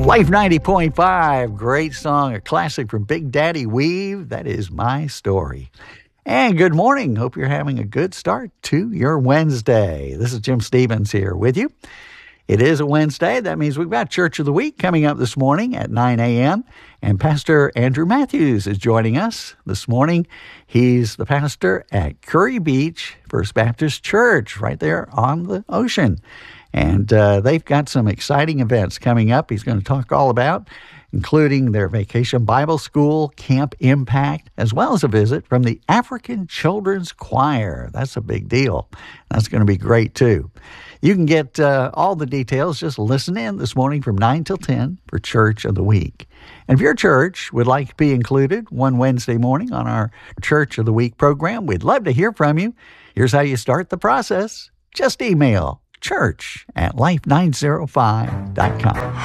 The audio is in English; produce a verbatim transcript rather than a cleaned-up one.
Life ninety point five, great song, a classic from Big Daddy Weave. That is my story. And good morning. Hope you're having a good start to your Wednesday. This is Jim Stevens here with you. It is a Wednesday. That means we've got Church of the Week coming up this morning at nine a.m. And Pastor Andrew Matthews is joining us this morning. He's the pastor at Curry Beach First Baptist Church right there on the ocean. And uh, they've got some exciting events coming up he's going to talk all about, including their Vacation Bible School, Camp Impact, as well as a visit from the African Children's Choir. That's a big deal. That's going to be great, too. You can get uh, all the details. Just listen in this morning from nine till ten for Church of the Week. And if your church would like to be included one Wednesday morning on our Church of the Week program, we'd love to hear from you. Here's how you start the process. Just email church at life nine oh five dot com.